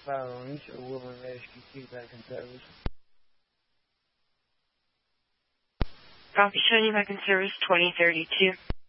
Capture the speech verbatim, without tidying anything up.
phones or Woodland Rescue Feedback and Service. Copy, showing you back in service twenty thirty-two.